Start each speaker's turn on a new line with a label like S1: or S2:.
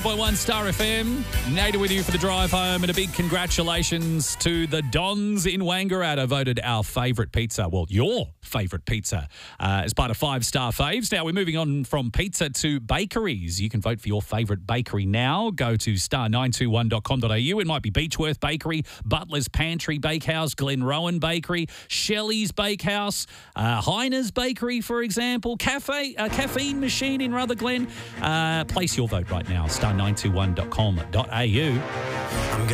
S1: 1 Star FM, Nader with you for the drive home, and a big congratulations to the Dons in Wangaratta, voted our favourite pizza, well, your favourite pizza, as part of 5 Star Faves. Now we're moving on from pizza to bakeries. You can vote for your favourite bakery now. Go to star921.com.au. It might be Beechworth Bakery, Butler's Pantry Bakehouse, Glenrowan Bakery, Shelley's Bakehouse, Heiner's Bakery, for example, Caffeine Machine in Rutherglen. Place your vote right now, star921.com.au.